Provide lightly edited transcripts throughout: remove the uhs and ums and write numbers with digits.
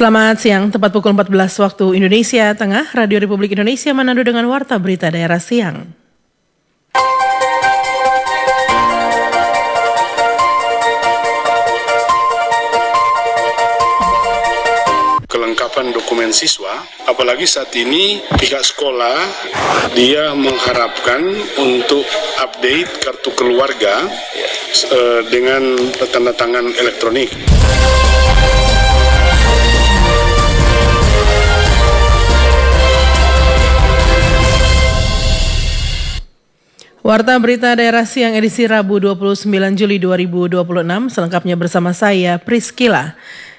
Selamat siang, tepat pukul 14 waktu Indonesia Tengah, Radio Republik Indonesia Manado dengan Warta Berita Daerah Siang. Kelengkapan dokumen siswa, apalagi saat ini pihak sekolah dia mengharapkan untuk update kartu keluarga dengan tanda tangan elektronik. Warta Berita Daerah Siang edisi Rabu 29 Juli 2026, selengkapnya bersama saya Priscila.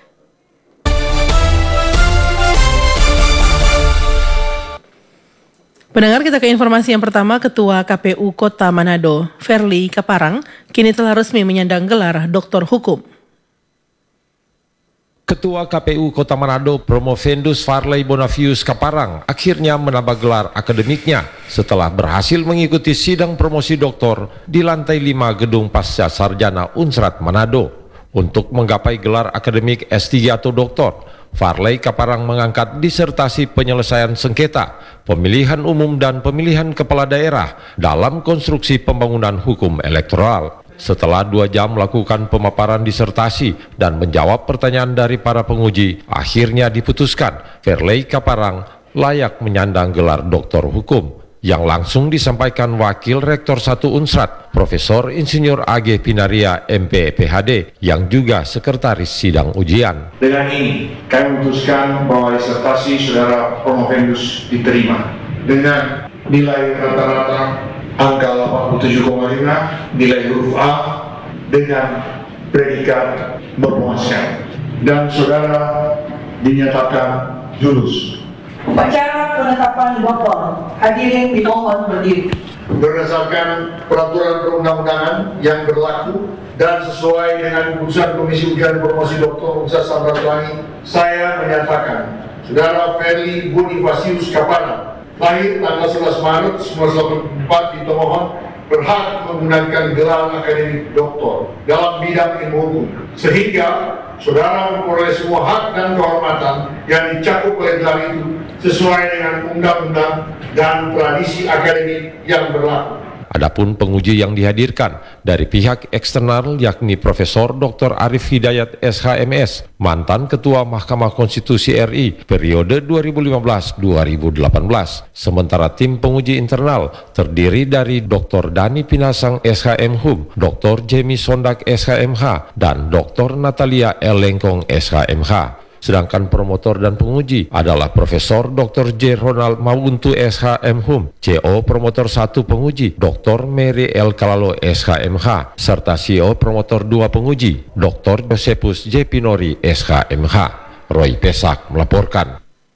Pendengar, kita ke informasi yang pertama. Ketua KPU Kota Manado, Verly Kaparang, kini telah resmi menyandang gelar Doktor Hukum. Ketua KPU Kota Manado, Promovendus Farley Bonavius Kaparang, akhirnya menambah gelar akademiknya setelah berhasil mengikuti sidang promosi doktor di lantai 5 Gedung Pasca Sarjana Unsrat Manado. Untuk menggapai gelar akademik S3 atau doktor, Farley Kaparang mengangkat disertasi penyelesaian sengketa, pemilihan umum dan pemilihan kepala daerah dalam konstruksi pembangunan hukum elektoral. Setelah 2 jam melakukan pemaparan disertasi dan menjawab pertanyaan dari para penguji, akhirnya diputuskan Verly Kaparang layak menyandang gelar doktor hukum, yang langsung disampaikan Wakil Rektor 1 Unsrat, Profesor Insinyur AG Pinaria MP PhD, yang juga Sekretaris Sidang Ujian. Dengan ini, kami memutuskan bahwa disertasi saudara Promovendus diterima dengan nilai rata-rata angka 87,5, nilai huruf A dengan predikat memuaskan, dan saudara dinyatakan lulus. Upacara penetapan doktor, hadirin dimohon berdiri. Berdasarkan peraturan perundang-undangan yang berlaku dan sesuai dengan keputusan Komisi Ujian Promosi Doktor Universitas Samratulangi, saya menyatakan saudara Verly Bonavius Kaparang, lahir tanggal 11 Maret 1984 di Tomohon, berhak menggunakan gelar akademik doktor dalam bidang ilmu hukum, sehingga saudara memperoleh semua hak dan kehormatan yang dicakup oleh gelar itu sesuai dengan undang-undang dan tradisi akademik yang berlaku. Adapun penguji yang dihadirkan dari pihak eksternal yakni Profesor Dr. Arif Hidayat SHMS, mantan Ketua Mahkamah Konstitusi RI periode 2015-2018. Sementara tim penguji internal terdiri dari Dr. Dani Pinasang SHM Hum, Dr. Jemi Sondak SHMH, dan Dr. Natalia L. Lengkong SHMH. Sedangkan promotor dan penguji adalah Profesor Dr. J. Ronald Mawuntu SHM Hum, CO Promotor 1 penguji Dr. Mary L. Kalalo SHMH, serta CEO Promotor 2 penguji Dr. Josephus J. Pinori SHMH. Roy Pesak melaporkan.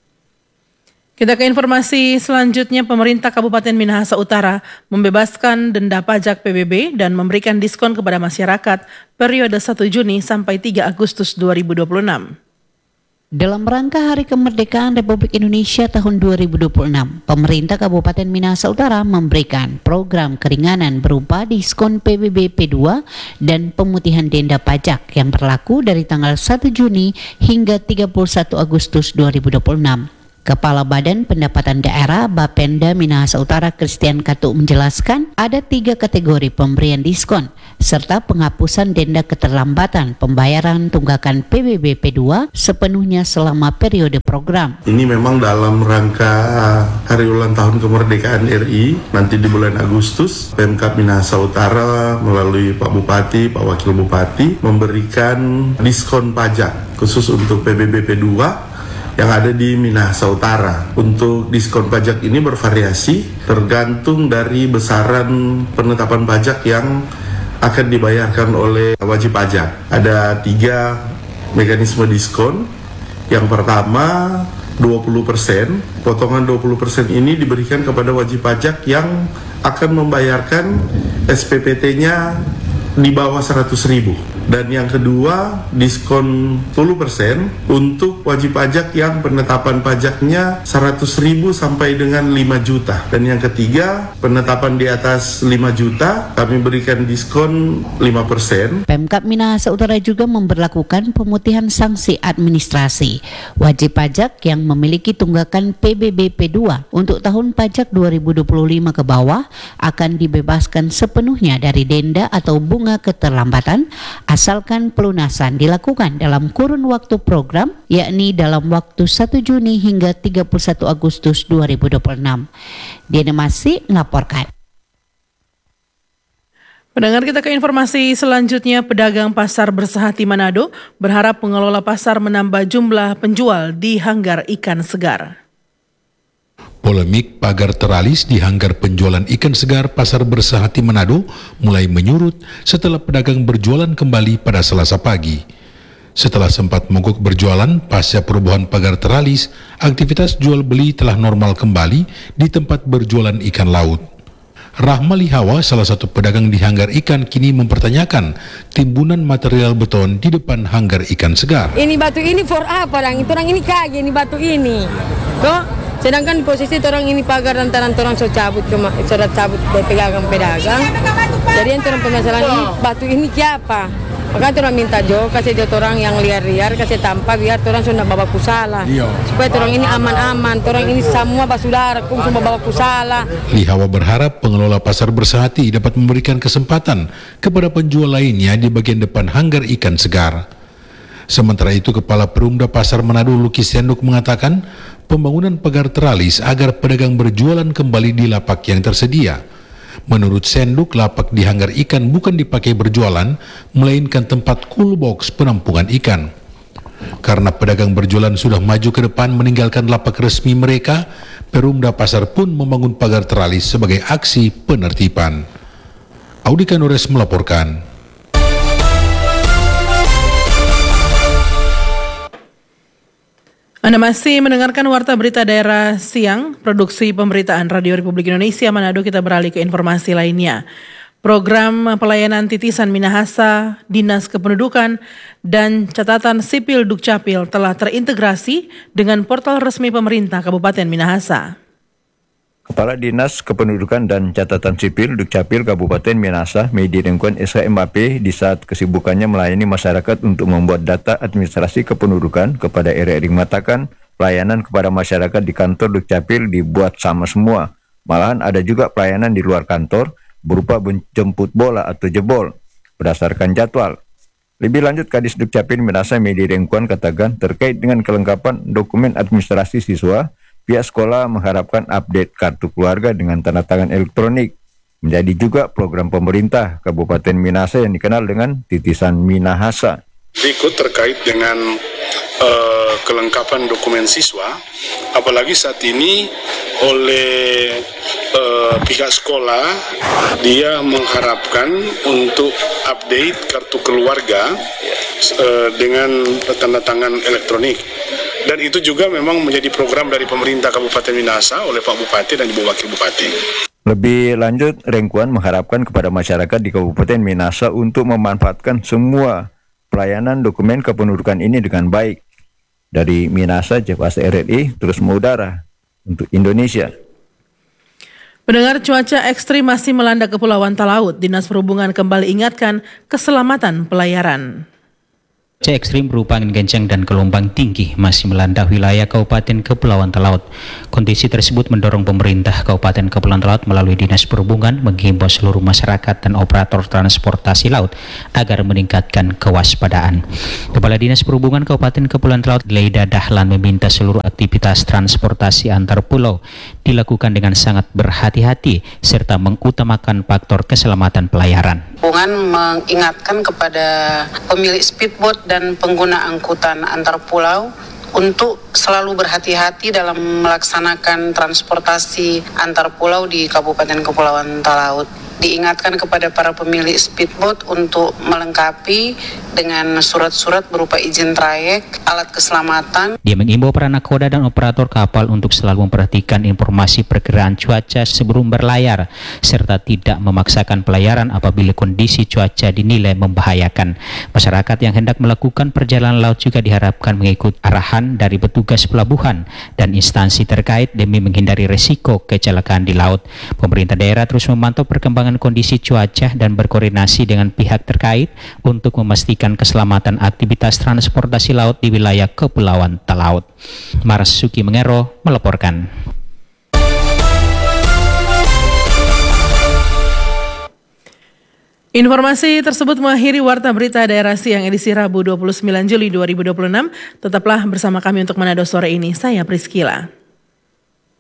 Kita ke informasi selanjutnya. Pemerintah Kabupaten Minahasa Utara membebaskan denda pajak PBB dan memberikan diskon kepada masyarakat periode 1 Juni sampai 3 Agustus 2026. Dalam rangka Hari Kemerdekaan Republik Indonesia tahun 2026, pemerintah Kabupaten Minahasa Utara memberikan program keringanan berupa diskon PBB P2 dan pemutihan denda pajak yang berlaku dari tanggal 1 Juni hingga 31 Agustus 2026. Kepala Badan Pendapatan Daerah Bapenda Minahasa Utara Christian Katu menjelaskan ada 3 kategori pemberian diskon serta penghapusan denda keterlambatan pembayaran tunggakan PBB P2 sepenuhnya selama periode program. Ini memang dalam rangka hari ulang tahun kemerdekaan RI nanti di bulan Agustus, Pemkab Minahasa Utara melalui Pak Bupati, Pak Wakil Bupati memberikan diskon pajak khusus untuk PBB P2 yang ada di Minahasa Utara. Untuk diskon pajak ini bervariasi tergantung dari besaran penetapan pajak yang akan dibayarkan oleh wajib pajak. Ada 3 mekanisme diskon. Yang pertama 20%, potongan 20% ini diberikan kepada wajib pajak yang akan membayarkan SPPT-nya di bawah 100.000. Dan yang kedua, diskon 10% untuk wajib pajak yang penetapan pajaknya 100.000 sampai dengan 5 juta. Dan yang ketiga, penetapan di atas 5 juta, kami berikan diskon 5%. Pemkab Minahasa Utara juga memberlakukan pemutihan sanksi administrasi. Wajib pajak yang memiliki tunggakan PBB P2 untuk tahun pajak 2025 ke bawah akan dibebaskan sepenuhnya dari denda atau bunga keterlambatan asalkan pelunasan dilakukan dalam kurun waktu program, yakni dalam waktu 1 Juni hingga 31 Agustus 2026. Diana Masih melaporkan. Pendengar, kita ke informasi selanjutnya. Pedagang pasar Bersehati Manado berharap pengelola pasar menambah jumlah penjual di hanggar ikan segar. Polemik pagar teralis di hanggar penjualan ikan segar Pasar Bersehati Manado mulai menyurut setelah pedagang berjualan kembali pada Selasa pagi. Setelah sempat mogok berjualan pasca perubahan pagar teralis, aktivitas jual beli telah normal kembali di tempat berjualan ikan laut. Rahmali Hawa, salah satu pedagang di hanggar ikan, kini mempertanyakan timbunan material beton di depan hanggar ikan segar. Ini batu ini for apa orang? Itu orang ini kaget ini batu ini. Kok? Sedangkan posisi orang ini pagar lantaran orang sudah cabut dari pedagang. Jadi yang orang permasalahan ini batu ini siapa? Maka orang minta kasih orang yang liar-liar, kasih tanpa biar orang sudah bawa kusala. Supaya orang ini aman-aman, orang ini semua basudara, semua bawa kusala. Lihawa berharap pengelola pasar Bersehati dapat memberikan kesempatan kepada penjual lainnya di bagian depan hanggar ikan segar. Sementara itu, Kepala Perumda Pasar Manado Lukis Senduk mengatakan pembangunan pagar teralis agar pedagang berjualan kembali di lapak yang tersedia. Menurut Senduk, lapak di hanggar ikan bukan dipakai berjualan, melainkan tempat cool box penampungan ikan. Karena pedagang berjualan sudah maju ke depan meninggalkan lapak resmi mereka, Perumda Pasar pun membangun pagar teralis sebagai aksi penertiban. Audika Nures melaporkan. Anda masih mendengarkan Warta Berita Daerah Siang, produksi pemberitaan Radio Republik Indonesia Manado. Kita beralih ke informasi lainnya. Program pelayanan titisan Minahasa, Dinas Kependudukan, dan catatan sipil Dukcapil telah terintegrasi dengan portal resmi pemerintah Kabupaten Minahasa. Kepala Dinas Kependudukan dan Catatan Sipil Dukcapil Kabupaten Minahasa, Medi Rengkuan SHMAP, di saat kesibukannya melayani masyarakat untuk membuat data administrasi kependudukan kepada RRI mengatakan pelayanan kepada masyarakat di kantor Dukcapil dibuat sama semua. Malahan ada juga pelayanan di luar kantor berupa menjemput bola atau jebol berdasarkan jadwal. Lebih lanjut, Kadis Dukcapil Minahasa Medi Rengkuan katakan terkait dengan kelengkapan dokumen administrasi siswa, pihak sekolah mengharapkan update kartu keluarga dengan tanda tangan elektronik. Menjadi juga program pemerintah Kabupaten Minahasa yang dikenal dengan Titisan Minahasa. Berikut terkait dengan kelengkapan dokumen siswa, apalagi saat ini oleh pihak sekolah, dia mengharapkan untuk update kartu keluarga dengan tanda tangan elektronik. Dan itu juga memang menjadi program dari pemerintah Kabupaten Minahasa oleh Pak Bupati dan Ibu Wakil Bupati. Lebih lanjut, Rengkuan mengharapkan kepada masyarakat di Kabupaten Minahasa untuk memanfaatkan semua pelayanan dokumen kependudukan ini dengan baik. Dari Minahasa, Jepas RRI terus mengudara untuk Indonesia. Pendengar, cuaca ekstrim masih melanda Kepulauan Talaut. Dinas Perhubungan kembali ingatkan keselamatan pelayaran. Cuaca ekstrim berupa angin kencang dan gelombang tinggi masih melanda wilayah Kabupaten Kepulauan Talaut. Kondisi tersebut mendorong pemerintah Kabupaten Kepulauan Talaut melalui Dinas Perhubungan menghimbau seluruh masyarakat dan operator transportasi laut agar meningkatkan kewaspadaan. Kepala Dinas Perhubungan Kabupaten Kepulauan Talaut, Leida Dahlan, meminta seluruh aktivitas transportasi antar pulau dilakukan dengan sangat berhati-hati serta mengutamakan faktor keselamatan pelayaran. Perhubungan mengingatkan kepada pemilik speedboat dan pengguna angkutan antar pulau untuk selalu berhati-hati dalam melaksanakan transportasi antar pulau di Kabupaten Kepulauan Talaut. diingatkan kepada para pemilik speedboat untuk melengkapi dengan surat-surat berupa izin trayek, alat keselamatan. Dia mengimbau para nakoda dan operator kapal untuk selalu memperhatikan informasi perkiraan cuaca sebelum berlayar, serta tidak memaksakan pelayaran apabila kondisi cuaca dinilai membahayakan. Masyarakat yang hendak melakukan perjalanan laut juga diharapkan mengikuti arahan dari petugas pelabuhan dan instansi terkait demi menghindari resiko kecelakaan di laut. Pemerintah daerah terus memantau perkembangan kondisi cuaca dan berkoordinasi dengan pihak terkait untuk memastikan keselamatan aktivitas transportasi laut di wilayah Kepulauan Talaut. Marsuki Mengero melaporkan. Informasi tersebut mengakhiri Warta Berita Daerah Siang edisi Rabu 29 Juli 2026. Tetaplah bersama kami untuk Manado sore ini. Saya Priscila.